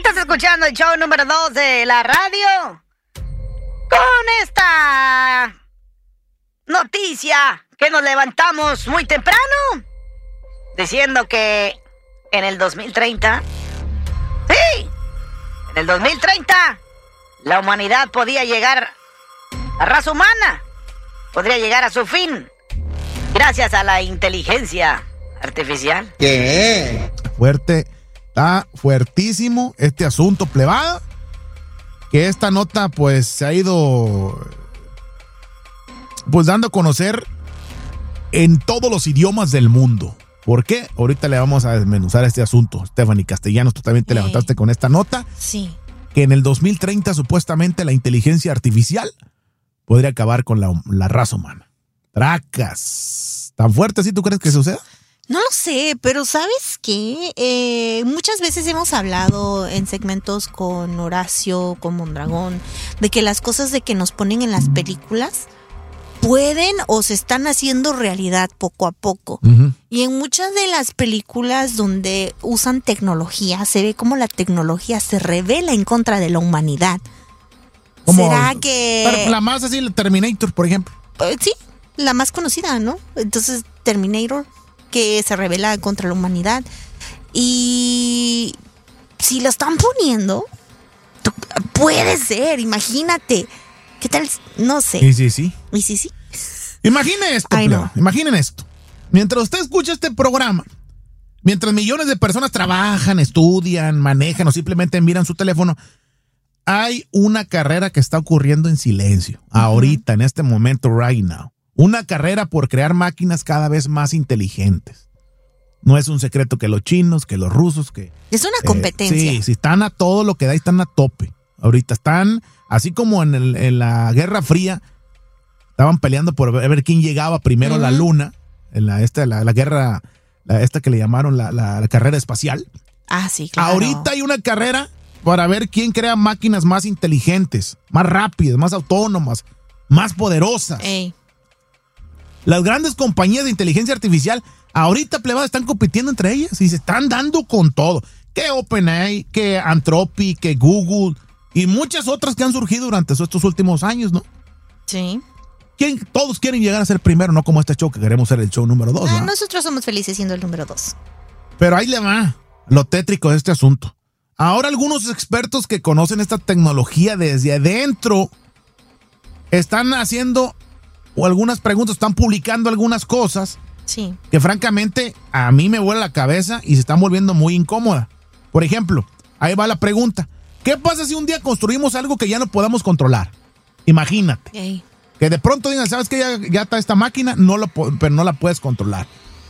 Estás escuchando el show número 2 de la radio con esta noticia que nos levantamos muy temprano diciendo que en el 2030, sí, en el 2030 la humanidad podía llegar, la raza humana podría llegar a su fin gracias a la inteligencia artificial. ¿Qué? Fuerte, está fuertísimo este asunto, plebada. Que esta nota pues se ha ido pues dando a conocer en todos los idiomas del mundo. ¿Por qué? Ahorita le vamos a desmenuzar este asunto. Stephanie Castellanos, tú también te levantaste con esta nota. Sí. Que en el 2030 supuestamente la inteligencia artificial podría acabar con la raza humana. Tracas. ¿Tan fuerte así tú crees que suceda? No lo sé, pero ¿sabes qué? Muchas veces hemos hablado en segmentos con Horacio, con Mondragón, de que las cosas de que nos ponen en las películas pueden o se están haciendo realidad poco a poco. Uh-huh. Y en muchas de las películas donde usan tecnología, se ve como la tecnología se revela en contra de la humanidad. Como ¿será que...? La más así, Terminator, por ejemplo. Sí, la más conocida, ¿no? Entonces, Terminator, que se revela contra la humanidad. Y si lo están poniendo, puede ser, imagínate. ¿Qué tal? No sé. Sí. ¿Y sí? Imaginen esto, no. Imaginen esto. Mientras usted escucha este programa, mientras millones de personas trabajan, estudian, manejan o simplemente miran su teléfono, hay una carrera que está ocurriendo en silencio, ahorita, en este momento, right now. Una carrera por crear máquinas cada vez más inteligentes. No es un secreto que los chinos, que los rusos, que... Es una competencia. Sí, están a todo lo que da y están a tope. Ahorita están, así como en la Guerra Fría, estaban peleando por ver quién llegaba primero a la luna, en la guerra, esta que le llamaron la carrera espacial. Ah, sí, claro. Ahorita hay una carrera para ver quién crea máquinas más inteligentes, más rápidas, más autónomas, más poderosas. Ey. Las grandes compañías de inteligencia artificial ahorita, plebada, están compitiendo entre ellas y se están dando con todo. Que OpenAI, que Anthropic, que Google y muchas otras que han surgido durante estos últimos años, ¿no? Sí. Todos quieren llegar a ser primero, no como este show que queremos ser el show número 2. ¿no? Nosotros somos felices siendo el número 2. Pero ahí le va lo tétrico de este asunto. Ahora algunos expertos que conocen esta tecnología desde adentro están haciendo o algunas preguntas, están publicando algunas cosas que francamente a mí me vuela la cabeza y se están volviendo muy incómoda. Por ejemplo, ahí va la pregunta. ¿Qué pasa si un día construimos algo que ya no podamos controlar? Imagínate. Ey. Que de pronto digan, ¿sabes qué? Ya está esta máquina, pero no la puedes controlar.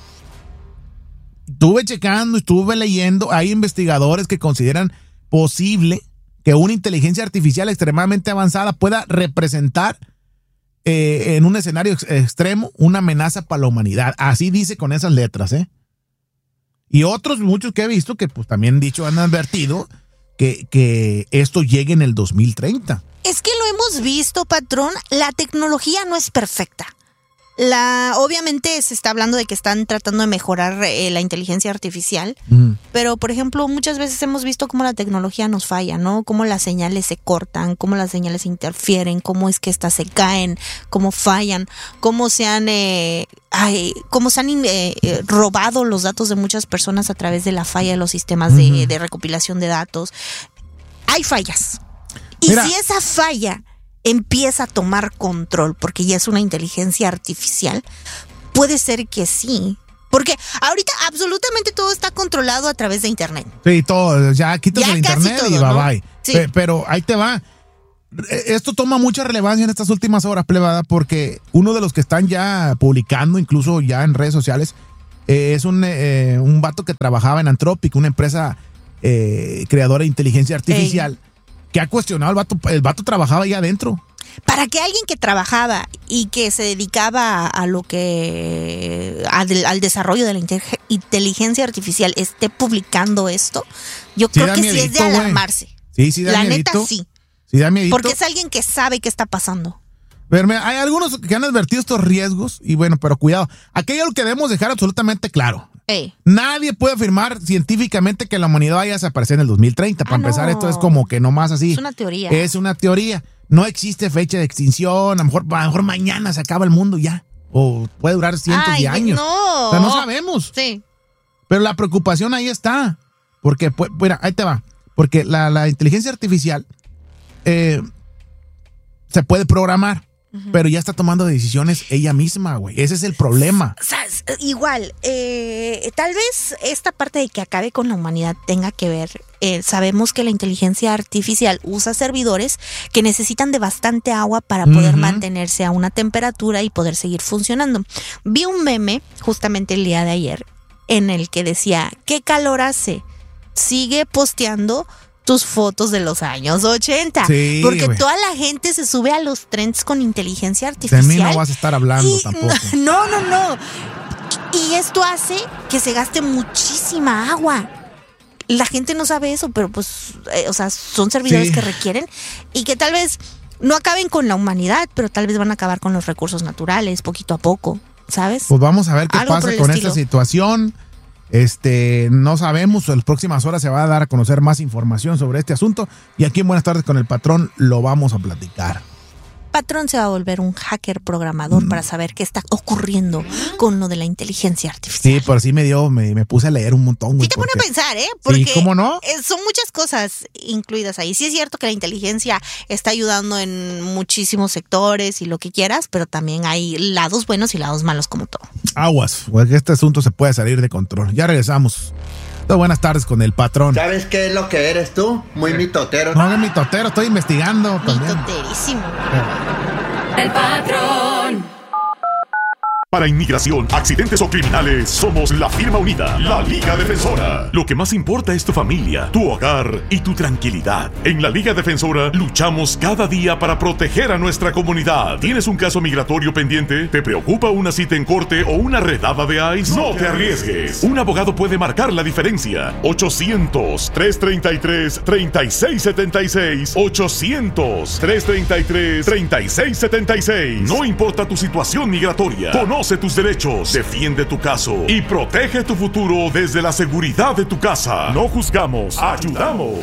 Estuve checando, estuve leyendo, hay investigadores que consideran posible que una inteligencia artificial extremadamente avanzada pueda representar en un escenario extremo una amenaza para la humanidad. Así dice con esas letras, ¿eh? Y otros, muchos que he visto que pues también han advertido que esto llegue en el 2030. Es que lo hemos visto, patrón, la tecnología no es perfecta. Obviamente se está hablando de que están tratando de mejorar la inteligencia artificial, pero por ejemplo muchas veces hemos visto cómo la tecnología nos falla, ¿no? Cómo las señales se cortan, cómo las señales interfieren, cómo es que estas se caen, cómo fallan, cómo se han robado los datos de muchas personas a través de la falla de los sistemas de recopilación de datos. Hay fallas. Y si esa falla empieza a tomar control, porque ya es una inteligencia artificial, puede ser que sí. Porque ahorita absolutamente todo está controlado a través de internet. Sí, todo. Ya quitas el internet todo, y bye, ¿no? Bye. Sí. Pero ahí te va. Esto toma mucha relevancia en estas últimas horas, plebada, porque uno de los que están ya publicando, incluso ya en redes sociales, es un vato que trabajaba en Anthropic, una empresa creadora de inteligencia artificial. Que ha cuestionado el vato trabajaba ahí adentro. Para que alguien que trabajaba y que se dedicaba a lo que al desarrollo de la inteligencia artificial esté publicando esto, yo creo que sí es de alarmarse. Sí, da la miedito. neta sí. Sí da miedito. Porque es alguien que sabe qué está pasando. Pero hay algunos que han advertido estos riesgos y bueno, pero cuidado. Aquí hay algo que debemos dejar absolutamente claro. Nadie puede afirmar científicamente que la humanidad vaya a desaparecer en el 2030. Para empezar, esto es como que nomás así. Es una teoría. Es una teoría. No existe fecha de extinción. A lo mejor mañana se acaba el mundo ya. O puede durar cientos de años. No. O sea, no sabemos. Sí. Pero la preocupación ahí está. Porque, pues, mira, ahí te va. Porque la inteligencia artificial se puede programar. Pero ya está tomando decisiones ella misma, güey. Ese es el problema. O sea, igual, tal vez esta parte de que acabe con la humanidad tenga que ver. Sabemos que la inteligencia artificial usa servidores que necesitan de bastante agua para poder mantenerse a una temperatura y poder seguir funcionando. Vi un meme justamente el día de ayer en el que decía, ¿qué calor hace? Sigue posteando tus fotos de los años 80. Sí, porque güey. toda la gente se sube a los trends con inteligencia artificial. De mí no vas a estar hablando tampoco. No. Y esto hace que se gaste muchísima agua. La gente no sabe eso, pero pues, o sea, son servidores que requieren y que tal vez no acaben con la humanidad, pero tal vez van a acabar con los recursos naturales poquito a poco, ¿sabes? Pues vamos a ver qué Algo por pasa el con estilo. esta situación. No sabemos, en las próximas horas se va a dar a conocer más información sobre este asunto y aquí en Buenas Tardes con el Patrón lo vamos a platicar. Patrón se va a volver un hacker programador para saber qué está ocurriendo con lo de la inteligencia artificial. Sí, por sí me puse a leer un montón, güey. Sí te pone a pensar, Porque, ¿cómo no? Son muchas cosas incluidas ahí. Sí es cierto que la inteligencia está ayudando en muchísimos sectores y lo que quieras, pero también hay lados buenos y lados malos como todo. Aguas, porque este asunto se puede salir de control. Ya regresamos. Buenas tardes con el Patrón. ¿Sabes qué es lo que eres tú? Muy mitotero. No, es mitotero, estoy investigando también. Mitoterísimo. El Patrón. Para inmigración, accidentes o criminales, somos la firma unida, la Liga Defensora. Lo que más importa es tu familia, tu hogar y tu tranquilidad. En la Liga Defensora luchamos cada día para proteger a nuestra comunidad. ¿Tienes un caso migratorio pendiente? ¿Te preocupa una cita en corte o una redada de ICE? No te arriesgues. Un abogado puede marcar la diferencia. 800-333-3676. 800-333-3676. No importa tu situación migratoria. Conoce tus derechos, defiende tu caso y protege tu futuro desde la seguridad de tu casa. No juzgamos, ayudamos.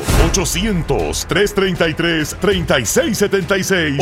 800-333-3676.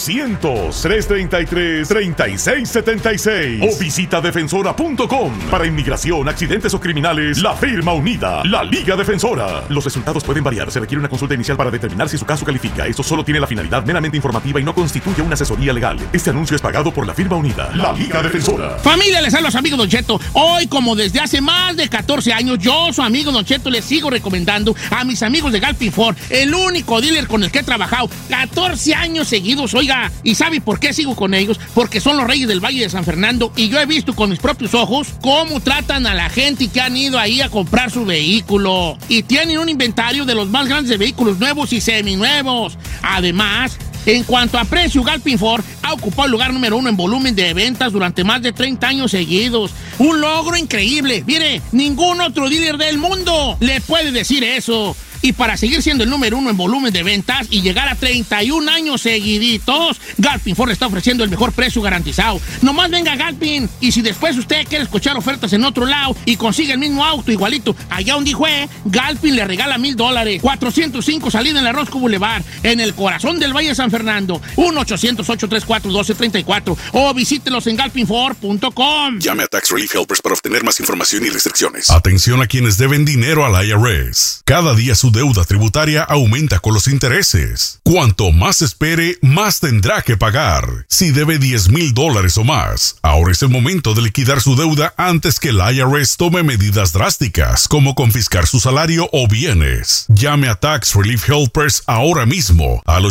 800-333-3676. O visita defensora.com. Para inmigración, accidentes o criminales, la firma unida, la Liga Defensora. Los resultados pueden variar. Se requiere una consulta inicial para determinar si su caso califica. Esto solo tiene la finalidad meramente informativa y no constituye una asesoría legal. Este anuncio es pagado por la firma unida, la Liga Defensora. Familia, les hablo a su amigo Don Cheto. Hoy, como desde hace más de 14 años, yo, su amigo Don Cheto, les sigo recomendando a mis amigos de Galpin Ford, el único dealer con el que he trabajado 14 años seguidos, oiga. ¿Y sabe por qué sigo con ellos? Porque son los reyes del Valle de San Fernando y yo he visto con mis propios ojos cómo tratan a la gente que han ido ahí a comprar su vehículo. Y tienen un inventario de los más grandes de vehículos nuevos y seminuevos. Además, en cuanto a precio, Galpin Ford ha ocupado el lugar número 1 en volumen de ventas durante más de 30 años seguidos. Un logro increíble. Mire, ningún otro dealer del mundo le puede decir eso. Y para seguir siendo el número 1 en volumen de ventas y llegar a 31 años seguiditos, Galpin Ford está ofreciendo el mejor precio garantizado. Nomás venga a Galpin y si después usted quiere escuchar ofertas en otro lado y consigue el mismo auto igualito allá donde fue, Galpin le regala $1,000. 405 salida en la Roscoe Boulevard, en el corazón del Valle de San Fernando. 1-800-834-1234 o visítelos en galpinford.com. Llame a Tax Relief Helpers para obtener más información y restricciones. Atención a quienes deben dinero al IRS. Cada día su deuda tributaria aumenta con los intereses. Cuanto más espere, más tendrá que pagar. Si debe $10,000 o más, ahora es el momento de liquidar su deuda antes que el IRS tome medidas drásticas, como confiscar su salario o bienes. Llame a Tax Relief Helpers ahora mismo al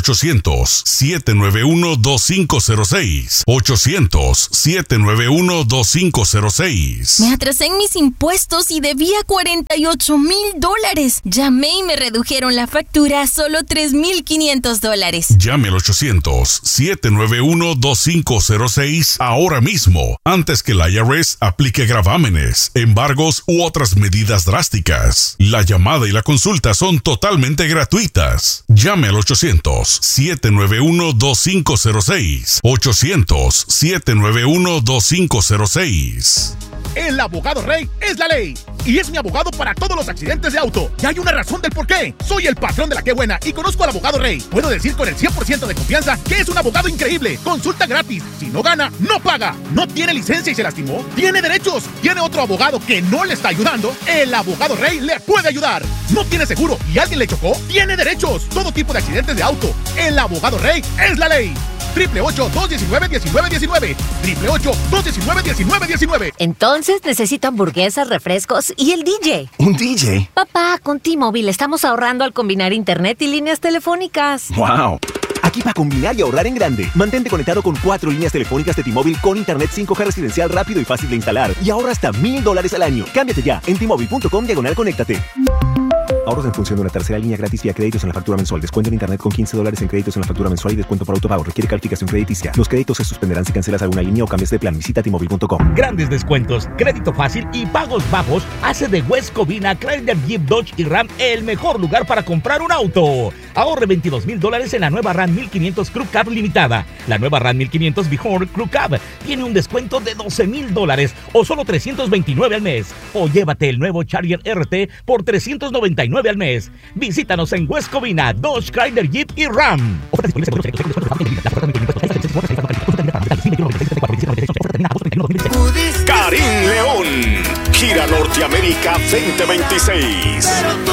800-791-2506. 800-791-2506. Me atrasé en mis impuestos y debía $48,000. Llamé y me redujeron la factura a solo $3,500. Llame al 800-791-2506 ahora mismo, antes que el IRS aplique gravámenes, embargos u otras medidas drásticas. La llamada y la consulta son totalmente gratuitas. Llame al 800-791-2506. 800-791-2506. El abogado Rey es la ley. Y es mi abogado para todos los accidentes de auto. Y hay una razón del por qué. Soy el patrón de la Qué Buena y conozco al abogado Rey. Puedo decir con el 100% de confianza que es un abogado increíble. Consulta gratis. Si no gana, no paga. ¿No tiene licencia y se lastimó? ¿Tiene derechos? ¿Tiene otro abogado que no le está ayudando? El abogado Rey le puede ayudar. ¿No tiene seguro y alguien le chocó? Tiene derechos. Todo tipo de accidentes de auto. El abogado Rey es la ley. 888-219-1919. 888-219-1919. Entonces necesito hamburguesas, refrescos y el DJ. ¿Un DJ? Papá, con T-Mobile estamos ahorrando al combinar internet y líneas telefónicas. ¡Wow! Aquí para combinar y ahorrar en grande. Mantente conectado con 4 líneas telefónicas de T-Mobile con internet 5G residencial rápido y fácil de instalar. Y ahorra hasta $1,000 al año. Cámbiate ya en T-Mobile.com/conéctate. Ahorros en función de una tercera línea gratis vía créditos en la factura mensual. Descuento en internet con $15 en créditos en la factura mensual y descuento por autopago. Requiere calificación crediticia. Los créditos se suspenderán si cancelas alguna línea o cambias de plan. Visita T-Mobile.com. Grandes descuentos, crédito fácil y pagos bajos hace de West Covina, Chrysler, Jeep, Dodge y Ram el mejor lugar para comprar un auto. Ahorre $22,000 en la nueva Ram 1500 Crew Cab limitada. La nueva Ram 1500 Before Crew Cab tiene un descuento de $12,000 o solo $329 al mes. O llévate el nuevo Charger RT por $399 al mes. Visítanos en West Covina, Dodge, Chrysler, Jeep y Ram. Karim León, Gira Norteamérica 2026.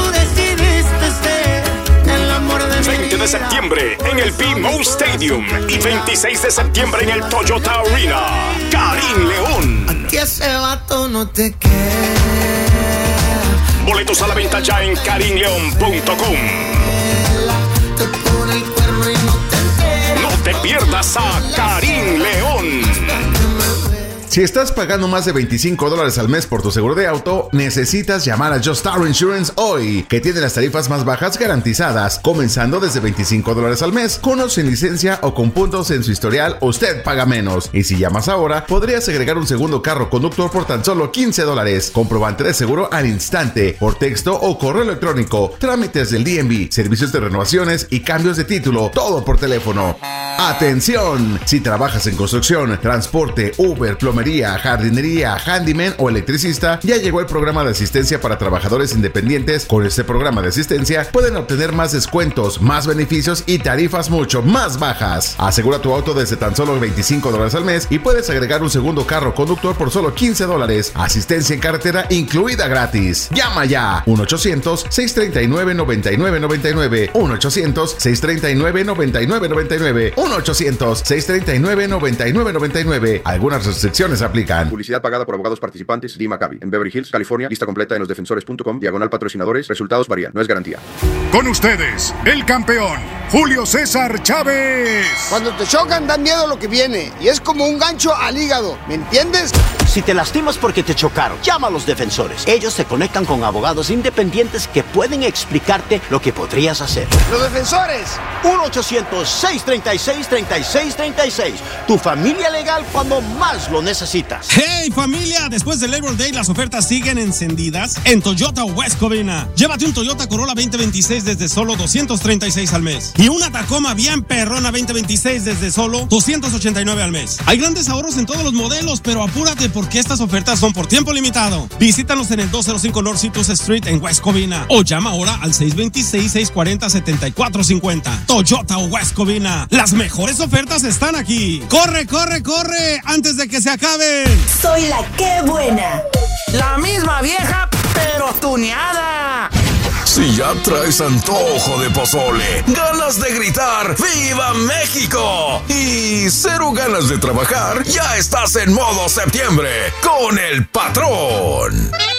20 de septiembre en el BMO Stadium y 26 de septiembre en el Toyota Arena. Karim León. Aquí ese vato no te queda. Boletos a la venta ya en karimleon.com. No te pierdas a Karim León. Si estás pagando más de $25 al mes por tu seguro de auto, necesitas llamar a Just Auto Insurance hoy, que tiene las tarifas más bajas garantizadas, comenzando desde $25 al mes. Con o sin licencia o con puntos en su historial, usted paga menos. Y si llamas ahora, podrías agregar un segundo carro conductor por tan solo $15. Comprobante de seguro al instante, por texto o correo electrónico, trámites del DMV, servicios de renovaciones y cambios de título, todo por teléfono. ¡Atención! Si trabajas en construcción, transporte, Uber, plomería, jardinería, handyman o electricista, ya llegó el programa de asistencia para trabajadores independientes. Con este programa de asistencia pueden obtener más descuentos, más beneficios y tarifas mucho más bajas. Asegura tu auto desde tan solo $25 al mes y puedes agregar un segundo carro conductor por solo $15. Asistencia en carretera incluida gratis. Llama ya 1-800-639-9999, 1-800-639-9999, 1-800-639-9999. Algunas restricciones aplican. Publicidad pagada por abogados participantes. Lee Maccabi. En Beverly Hills, California. Lista completa en losdefensores.com. /patrocinadores. Resultados varían. No es garantía. Con ustedes, el campeón, Julio César Chávez. Cuando te chocan, da miedo lo que viene. Y es como un gancho al hígado. ¿Me entiendes? Si te lastimas porque te chocaron, llama a los defensores. Ellos se conectan con abogados independientes que pueden explicarte lo que podrías hacer. ¡Los defensores! 1-800-636-3636. Tu familia legal cuando más lo necesitas. ¡Hey, familia! Después del Labor Day, las ofertas siguen encendidas en Toyota West Covina. Llévate un Toyota Corolla 2026 desde solo $236 al mes. Y una Tacoma bien perrona 2026 desde solo $289 al mes. Hay grandes ahorros en todos los modelos, pero apúrate porque estas ofertas son por tiempo limitado. Visítanos en el 205 North Citrus Street en West Covina o llama ahora al 626-640-7450. Toyota West Covina. Las mejores ofertas están aquí. ¡Corre, corre, corre! Antes de que se acaben. Soy la Qué Buena. La misma vieja, pero tuneada. Si ya traes antojo de pozole, ganas de gritar ¡Viva México! Y cero ganas de trabajar, ya estás en modo septiembre con el patrón.